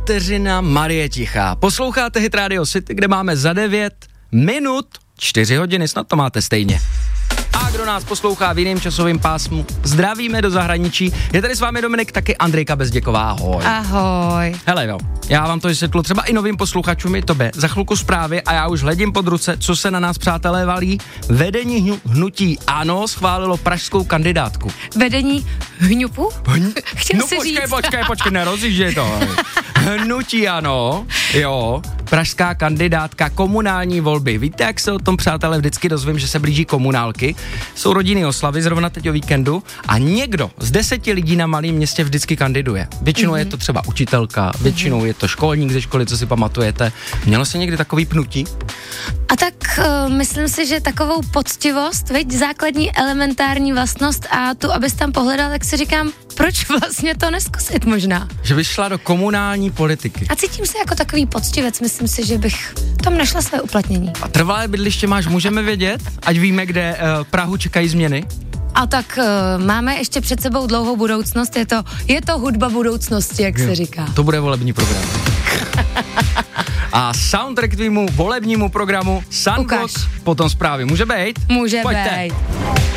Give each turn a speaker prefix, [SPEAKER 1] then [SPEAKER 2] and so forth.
[SPEAKER 1] Kateřina Marie Tichá. Posloucháte Hit Radio City, kde máme za 9 minut 4 hodiny, snad to máte stejně. A kdo nás poslouchá v jiném časovém pásmu, zdravíme do zahraničí. Je tady s vámi Dominik, taky Andrejka Bezděková, ahoj.
[SPEAKER 2] Ahoj.
[SPEAKER 1] Hele jo, já vám to vysvětlu třeba i novým posluchačům i tobě. Za chvilku zprávy a já už hledím pod ruce, co se na nás, přátelé, valí. Vedení hnutí ANO schválilo pražskou kandidátku.
[SPEAKER 2] Vedení hňupu? Chtěl si říct.
[SPEAKER 1] Počkej, nerozjíždě to. Hnutí ANO, jo, pražská kandidátka, komunální volby. Víte, jak se o tom, přátelé, vždycky dozvím, že se blíží komunálky. Jsou rodinné oslavy, zrovna teď o víkendu a někdo z 10 lidí na malém městě vždycky kandiduje. Většinou je to třeba učitelka, většinou je to školník ze školy, co si pamatujete. Mělo se někdy takový pnutí?
[SPEAKER 2] A tak myslím si, že takovou poctivost, veď základní elementární vlastnost a tu, abys tam pohledal, tak si říkám, proč vlastně to neskusit možná?
[SPEAKER 1] Že bys šla do komunální politiky.
[SPEAKER 2] A cítím se jako takový poctivec, myslím si, že bych tam našla své uplatnění.
[SPEAKER 1] A trvalé bydliště máš, můžeme vědět, ať víme, kde Prahu čekají změny?
[SPEAKER 2] A tak máme ještě před sebou dlouhou budoucnost, je to hudba budoucnosti, jak se říká.
[SPEAKER 1] To bude volební program. A soundtrack tvýmu volebnímu programu Sunbox, potom zprávy. Může být?
[SPEAKER 2] Může být.